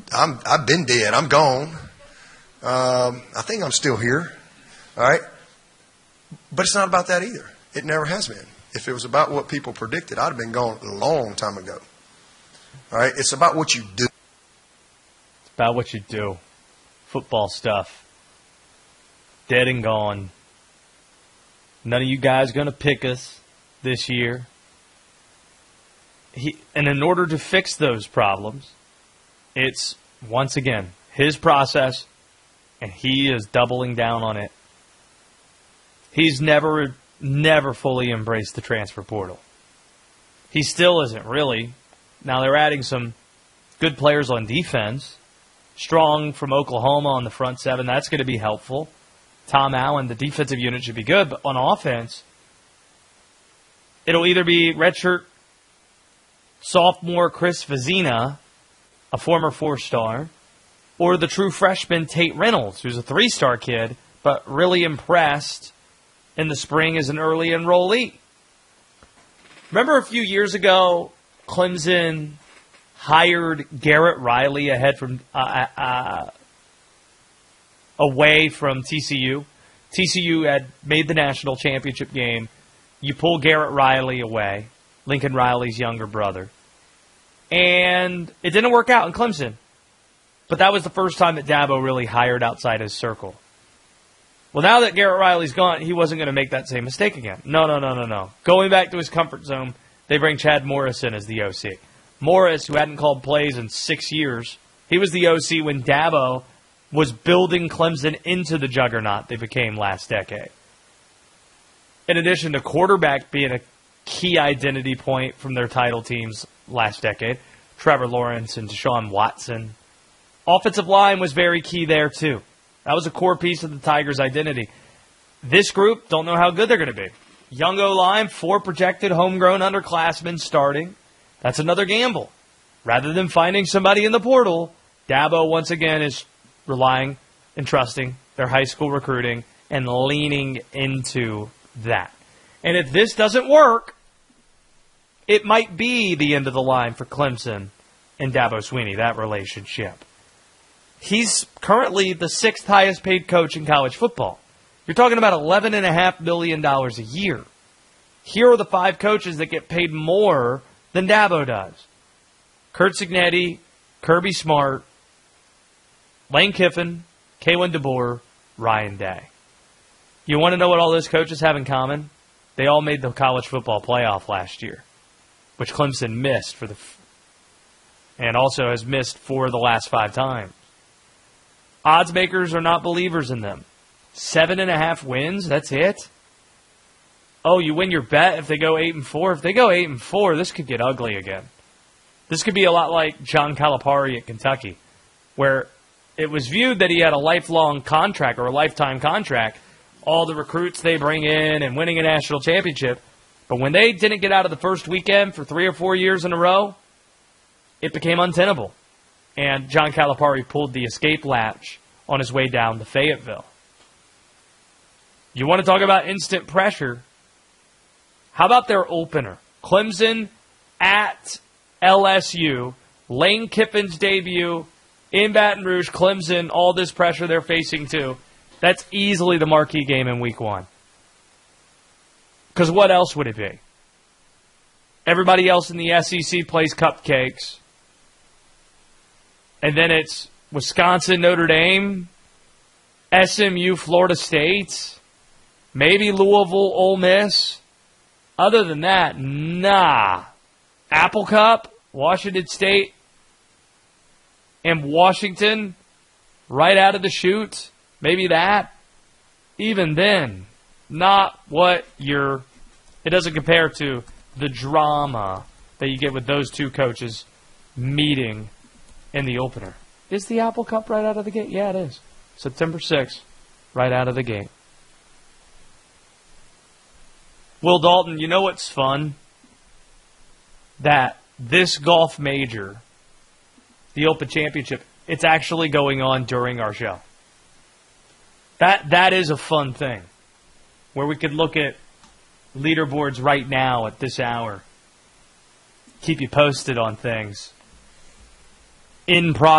I've been dead. I'm gone. I think I'm still here. All right. But it's not about that either. It never has been. If it was about what people predicted, I'd have been gone a long time ago. All right. It's about what you do. It's about what you do. Football stuff. Dead and gone. None of you guys going to pick us this year. And in order to fix those problems, it's, once again, his process, and he is doubling down on it. He's never fully embraced the transfer portal. He still isn't, really. Now, they're adding some good players on defense. Strong from Oklahoma on the front seven. That's going to be helpful. Tom Allen, the defensive unit, should be good. But on offense, it'll either be redshirt sophomore Chris Vezina, a former four-star, or the true freshman Tate Reynolds, who's a three-star kid, but really impressed in the spring as an early enrollee. Remember a few years ago, Clemson hired Garrett Riley away from TCU. TCU had made the national championship game. You pull Garrett Riley away, Lincoln Riley's younger brother. And it didn't work out in Clemson. But that was the first time that Dabo really hired outside his circle. Well, now that Garrett Riley's gone, he wasn't going to make that same mistake again. No. Going back to his comfort zone, they bring Chad Morris in as the OC. Morris, who hadn't called plays in 6 years, he was the OC when Dabo was building Clemson into the juggernaut they became last decade. In addition to quarterback being a key identity point from their title teams last decade, Trevor Lawrence and Deshaun Watson. Offensive line was very key there, too. That was a core piece of the Tigers' identity. This group, don't know how good they're going to be. Young O-line, 4 projected homegrown underclassmen starting. That's another gamble. Rather than finding somebody in the portal, Dabo, once again, is relying and trusting their high school recruiting and leaning into that. And if this doesn't work, it might be the end of the line for Clemson and Dabo Swinney, that relationship. He's currently the 6th highest paid coach in college football. You're talking about $11.5 million a year. Here are the 5 coaches that get paid more than Dabo does. Curt Cignetti, Kirby Smart, Lane Kiffin, Kalen DeBoer, Ryan Day. You want to know what all those coaches have in common? They all made the college football playoff last year, which Clemson missed and also has missed 4 of the last 5 times. Odds makers are not believers in them. 7.5 wins, that's it? Oh, you win your bet if they go 8-4? If they go 8-4, this could get ugly again. This could be a lot like John Calipari at Kentucky, where it was viewed that he had a lifelong contract or a lifetime contract, all the recruits they bring in and winning a national championship. But when they didn't get out of the first weekend for 3 or 4 years in a row, it became untenable. And John Calipari pulled the escape latch on his way down to Fayetteville. You want to talk about instant pressure? How about their opener? Clemson at LSU. Lane Kiffin's debut in Baton Rouge. Clemson, all this pressure they're facing too. That's easily the marquee game in week 1. Because what else would it be? Everybody else in the SEC plays cupcakes. And then it's Wisconsin, Notre Dame, SMU, Florida State, maybe Louisville, Ole Miss. Other than that, nah. Apple Cup, Washington State, and Washington right out of the chute. Maybe that. Even then, not what it doesn't compare to the drama that you get with those 2 coaches meeting in the opener. Is the Apple Cup right out of the gate? Yeah, it is. September 6th, right out of the gate. Will Dalton, you know what's fun? That this golf major, the Open Championship, it's actually going on during our show. That is a fun thing, where we could look at leaderboards right now at this hour. Keep you posted on things in progress.